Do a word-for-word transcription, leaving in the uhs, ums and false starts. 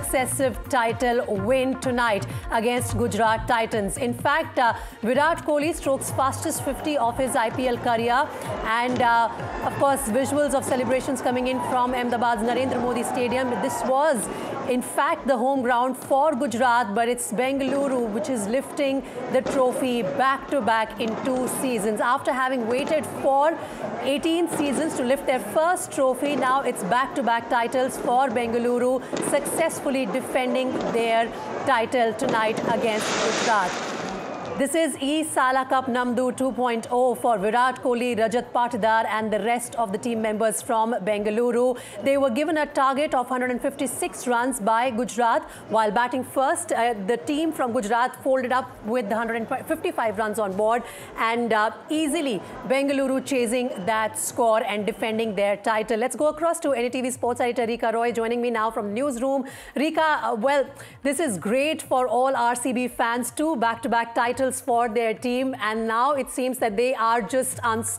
successive title win tonight against Gujarat Titans. In fact, uh, Virat Kohli strokes fastest fifty of his I P L career, and uh, of course visuals of celebrations coming in from Ahmedabad's Narendra Modi Stadium. This was in fact the home ground for Gujarat, but it's Bengaluru which is lifting the trophy back to back in two seasons. After having waited for eighteen seasons to lift their first trophy, now it's back to back titles for Bengaluru, successfully defending their title tonight against Gujarat. This is E-Sala Cup Namdu two point oh for Virat Kohli, Rajat Patidar and the rest of the team members from Bengaluru. They were given a target of one hundred fifty-six runs by Gujarat. While batting first, uh, the team from Gujarat folded up with one hundred fifty-five runs on board, and uh, easily Bengaluru chasing that score and defending their title. Let's go across to N D T V sports editor Rika Roy joining me now from newsroom. Rika, uh, well, this is great for all R C B fans. Two back-to-back titles for their team, and now it seems that they are just unstoppable.